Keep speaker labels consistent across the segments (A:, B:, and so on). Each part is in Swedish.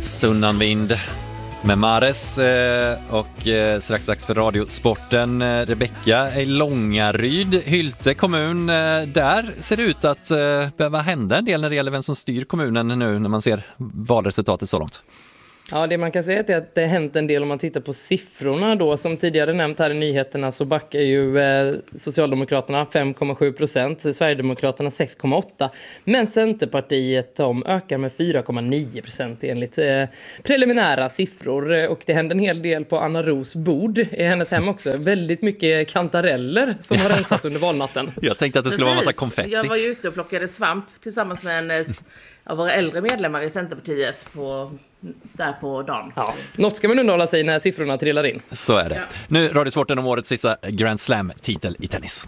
A: Sunnanvind med Mares och strax dags för radiosporten. Rebecka i Långaryd, Hylte kommun. Där ser det ut att behöva hända en del när det gäller vem som styr kommunen nu när man ser valresultatet så långt.
B: Ja, det man kan säga är att det har hänt en del om man tittar på siffrorna då. Som tidigare nämnt här i nyheterna så backar ju Socialdemokraterna 5,7%, Sverigedemokraterna 6,8%. Men Centerpartiet ökar med 4,9% enligt preliminära siffror. Och det händer en hel del på Anna Ros bord i hennes hem också. Väldigt mycket kantareller som har rensats under valnatten.
A: Jag tänkte att det skulle vara en massa konfetti.
C: Jag var ju ute och plockade svamp tillsammans med en av våra äldre medlemmar i Centerpartiet där på dagen.
B: Ja. Något ska man underhålla sig när siffrorna trillar in.
A: Så är det. Ja. Nu radiosporten om årets sista Grand Slam-titel i tennis.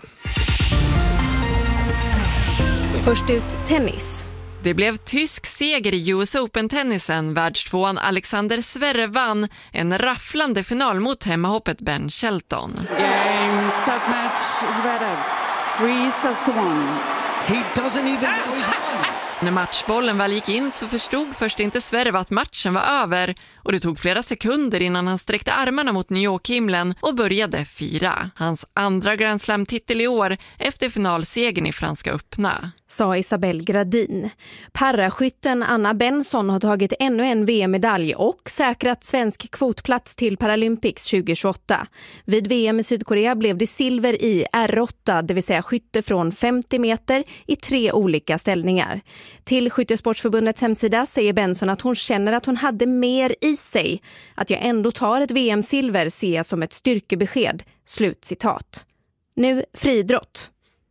D: Först ut tennis.
E: Det blev tysk seger i US Open-tennisen. Världstvåan Alexander Zverev vann en rafflande final mot hemmahoppet Ben Shelton.
F: Game, start match, Zverev. 3-1.
G: He doesn't even know he's won.
E: När matchbollen väl gick in så förstod först inte Zverev att matchen var över och det tog flera sekunder innan han sträckte armarna mot New York-himlen och började fira. Hans andra Grand Slam-titel i år efter finalsegern i Franska öppna.
D: Sa Isabelle Gradin. Paraskytten Anna Benson har tagit ännu en VM-medalj och säkrat svensk kvotplats till Paralympics 2028. Vid VM i Sydkorea blev det silver i R8, det vill säga skytte från 50 meter i 3 olika ställningar. Till Skyttesportsförbundets hemsida säger Benson att hon känner att hon hade mer i sig. Att jag ändå tar ett VM-silver ser jag som ett styrkebesked. Slutcitat. Nu friidrott.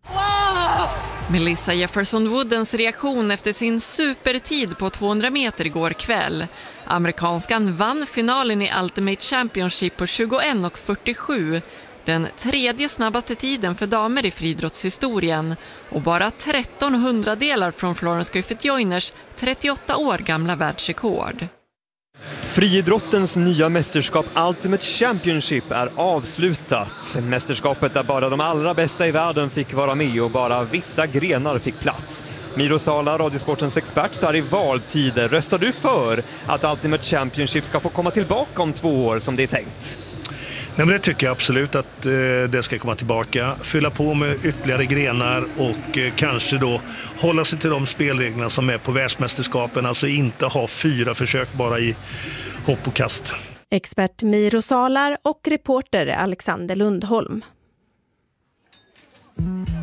E: Melissa Jefferson-Woodens reaktion efter sin supertid på 200 meter igår kväll. Amerikanskan vann finalen i Ultimate Championship på 21,47. Den tredje snabbaste tiden för damer i friidrottshistorien och bara 13 hundradelar från Florence Griffith Joyners 38 år gamla världsrekord.
H: Friidrottens nya mästerskap Ultimate Championship är avslutat. Mästerskapet där bara de allra bästa i världen fick vara med och bara vissa grenar fick plats. Miro Sala, radiosportens expert, så här i valtider. Röstar du för att Ultimate Championship ska få komma tillbaka om 2 år som det är tänkt?
I: Nej, men det tycker jag absolut att det ska komma tillbaka. Fylla på med ytterligare grenar och kanske då hålla sig till de spelreglerna som är på världsmästerskapen. Alltså inte ha 4 försök bara i hopp och kast.
D: Expert Miro Salar och reporter Alexander Lundholm.